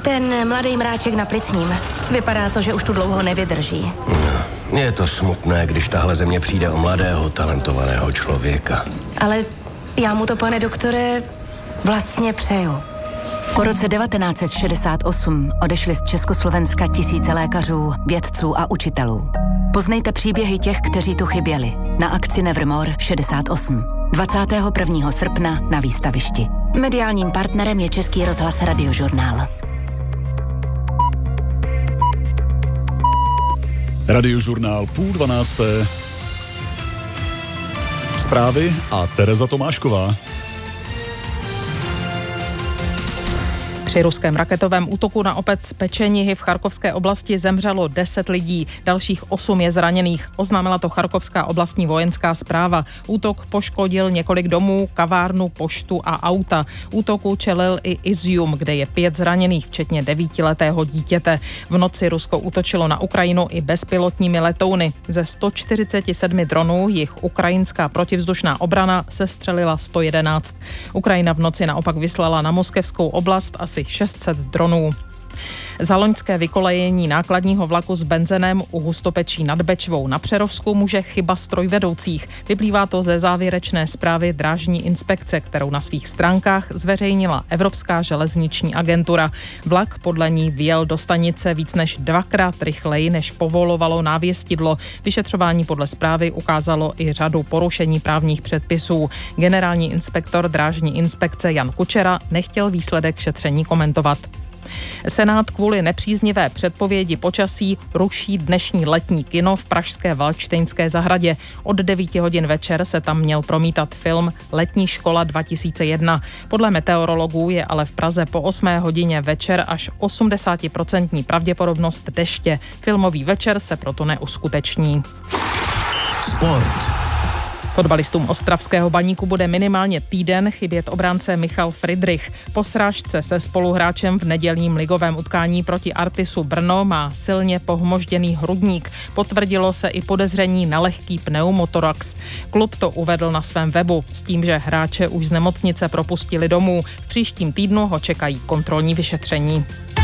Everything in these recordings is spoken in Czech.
Ten mladý mráček na plicním. Vypadá to, že už tu dlouho nevydrží. Je to smutné, když tahle země přijde o mladého, talentovaného člověka. Ale já mu to, pane doktore, vlastně přeju. Po roce 1968 odešli z Československa tisíce lékařů, vědců a učitelů. Poznejte příběhy těch, kteří tu chyběli. Na akci Nevermore 68. 21. srpna na výstavišti. Mediálním partnerem je Český rozhlas Radiožurnál. Radiožurnál 11:30. Zprávy a Tereza Tomášková. Při ruském raketovém útoku na obec Pečenihy v Charkovské oblasti zemřelo 10 lidí, dalších 8 je zraněných. Oznámila to Charkovská oblastní vojenská správa. Útok poškodil několik domů, kavárnu, poštu a auta. Útoku čelil i Izium, kde je 5 zraněných, včetně 9letého dítěte. V noci Rusko útočilo na Ukrajinu i bezpilotními letouny. Ze 147 dronů jich ukrajinská protivzdušná obrana sestřelila 111. Ukrajina v noci naopak vyslala na moskevskou oblast asi 600 dronů. Za loňské vykolejení nákladního vlaku s benzenem u Hustopečí nad Bečvou na Přerovsku může chyba strojvedoucích. Vyplývá to ze závěrečné zprávy Drážní inspekce, kterou na svých stránkách zveřejnila Evropská železniční agentura. Vlak podle ní vyjel do stanice víc než 2krát rychleji, než povolovalo návěstidlo. Vyšetřování podle zprávy ukázalo i řadu porušení právních předpisů. Generální inspektor Drážní inspekce Jan Kučera nechtěl výsledek šetření komentovat. Senát kvůli nepříznivé předpovědi počasí ruší dnešní letní kino v pražské Valdštejnské zahradě. Od 9 hodin večer se tam měl promítat film Letní škola 2001. Podle meteorologů je ale v Praze po 8 hodině večer až 80% pravděpodobnost deště. Filmový večer se proto neuskuteční. Sport. Fotbalistům ostravského Baníku bude minimálně týden chybět obránce Michal Friedrich. Po srážce se spoluhráčem v nedělním ligovém utkání proti Artisu Brno má silně pohmožděný hrudník. Potvrdilo se i podezření na lehký pneumotorax. Klub to uvedl na svém webu s tím, že hráče už z nemocnice propustili domů. V příštím týdnu ho čekají kontrolní vyšetření.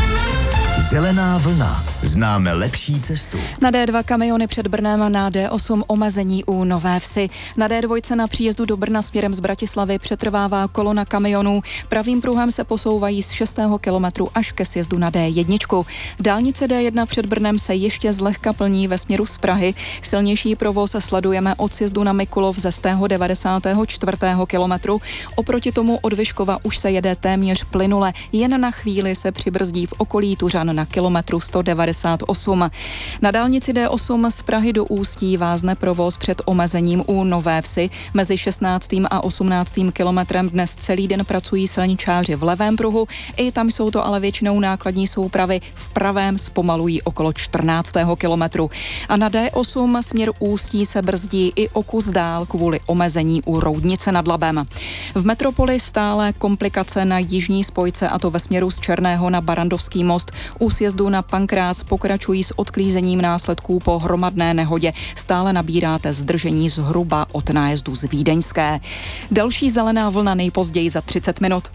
Zelená vlna. Známe lepší cestu. Na D2 kamiony před Brnem, na D8 omezení u Nové Vsi. Na D2 na příjezdu do Brna směrem z Bratislavy přetrvává kolona kamionů. Pravým pruhem se posouvají z 6. kilometru až ke sjezdu na D1. Dálnice D1 před Brnem se ještě zlehka plní ve směru z Prahy. Silnější provoz sledujeme od sjezdu na Mikulov ze 194. kilometru. Oproti tomu od Vyškova už se jede téměř plynule. Jen na chvíli se přibrzdí v okolí Tuřan na kilometru 198. Na dálnici D8 z Prahy do Ústí vázne provoz před omezením u Nové Vsi. Mezi 16. a 18. kilometrem dnes celý den pracují silničáři v levém pruhu, i tam jsou to ale většinou nákladní soupravy, v pravém zpomalují okolo 14. kilometru. A na D8 směr Ústí se brzdí i o kus dál kvůli omezení u Roudnice nad Labem. V metropoli stále komplikace na jižní spojce, a to ve směru z Černého na Barandovský most. U sjezdu na Pankrác pokračují s odklízením následků po hromadné nehodě. Stále nabíráte zdržení zhruba od nájezdu z Vídeňské. Další zelená vlna nejpozději za 30 minut.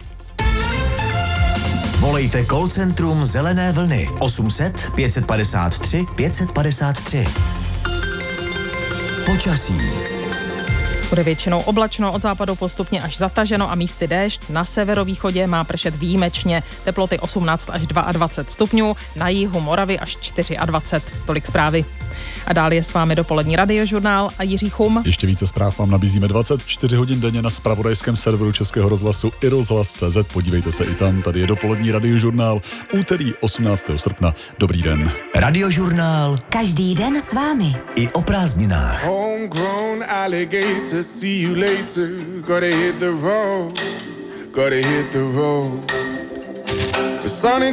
Volejte call centrum Zelené vlny 800 553 553. Počasí. Bude většinou oblačno, od západu postupně až zataženo a místy déšť. Na severovýchodě má pršet výjimečně. Teploty 18 až 22 stupňů, na jihu Moravy až 24. Tolik zprávy. A dál je s vámi dopolední Radiožurnál a Jiří Chum. Ještě více zpráv vám nabízíme 24 hodin denně na zpravodajském serveru Českého rozhlasu i rozhlas.cz. Podívejte se i tam, tady je dopolední Radiožurnál, úterý 18. srpna. Dobrý den. Radiožurnál. Každý den s vámi. I o prázdninách. Homegrown alligator, see you later. Gotta hit the road, gotta hit the road. The sun